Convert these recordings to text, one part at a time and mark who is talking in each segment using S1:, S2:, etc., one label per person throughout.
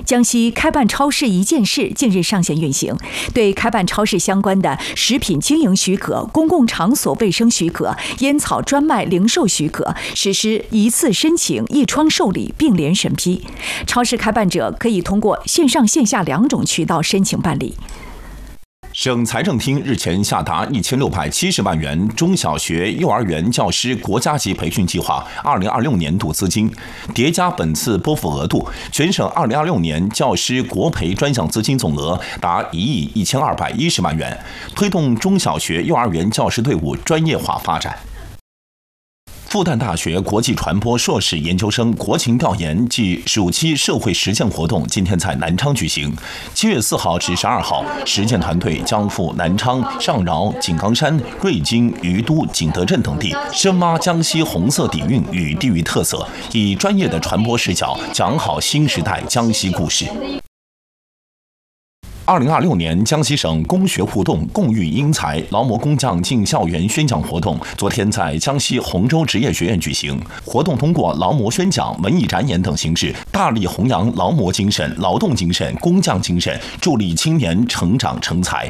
S1: 江西开办超市一件事近日上线运行，对开办超市相关的食品经营许可、公共场所卫生许可、烟草专卖零售许可实施一次申请、一窗受理并联审批。超市开办者可以通过线上线下2种渠道申请办理。
S2: 省财政厅日前下达1670万元中小学、幼儿园教师国家级培训计划2026年度资金，叠加本次拨付额度，全省2026年教师国培专项资金总额达1亿1210万元，推动中小学、幼儿园教师队伍专业化发展。复旦大学国际传播硕士研究生国情调研暨暑期社会实践活动今天在南昌举行。7月4号至12号，实践团队将赴南昌、上饶、井冈山、瑞金、于都、景德镇等地，深挖江西红色底蕴与地域特色，以专业的传播视角讲好新时代江西故事。2026年江西省工学互动共育英才劳模工匠进校园宣讲活动昨天在江西洪州职业学院举行。活动通过劳模宣讲、文艺展演等形式，大力弘扬劳模精神、劳动精神、工匠精神，助力青年成长成才。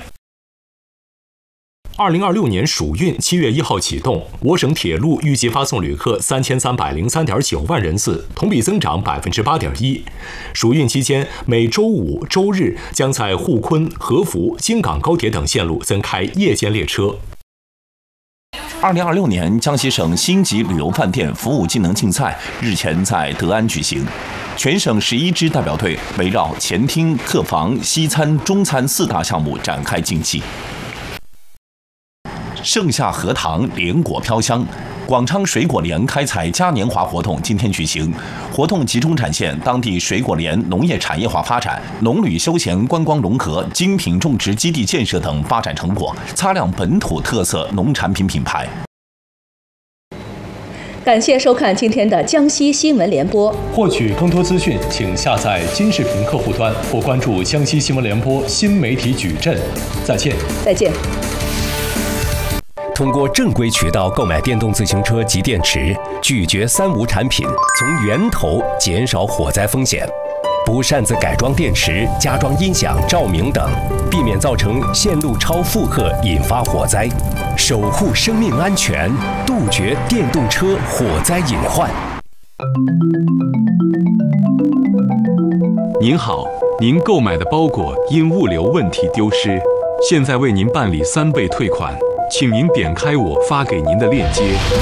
S3: 2026年暑运7月1号启动，我省铁路预计发送旅客3303.9万人次，同比增长8.1%。暑运期间，每周5、周日将在沪昆、合福、京港高铁等线路增开夜间列车。
S2: 2026年江西省星级旅游饭店服务技能竞赛日前在德安举行，全省11支代表队围绕前厅、客房、西餐、中餐4大项目展开竞技。盛夏荷塘，莲果飘香。广昌水果联开采嘉年华活动今天举行，活动集中展现当地水果联农业产业化发展、农旅休闲观光融合、精品种植基地建设等发展成果，擦亮本土特色农产品品牌。
S4: 感谢收看今天的江西新闻联播。
S3: 获取更多资讯，请下载金视频客户端或关注江西新闻联播新媒体矩阵。再见。
S4: 再见。
S5: 通过正规渠道购买电动自行车及电池，拒绝3无产品，从源头减少火灾风险。不擅自改装电池、加装音响、照明等，避免造成线路超负荷引发火灾，守护生命安全，杜绝电动车火灾隐患。
S6: 您好，您购买的包裹因物流问题丢失，现在为您办理3倍退款。请您点开我发给您的链接。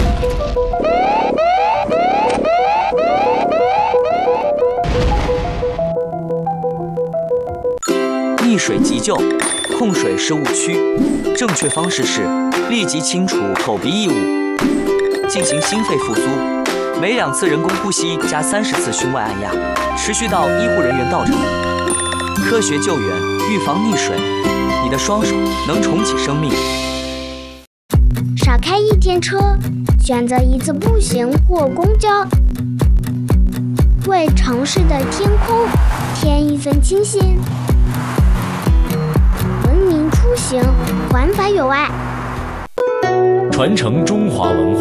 S7: 溺水急救，控水是误区，正确方式是立即清除口鼻异物，进行心肺复苏，每2次人工呼吸加30次胸外按压，持续到医护人员到场。科学救援，预防溺水，你的双手能重启生命。
S8: 少开1天车，选择1次步行或公交，为城市的天空添一份清新。文明出行，环法有爱，
S3: 传承中华文化。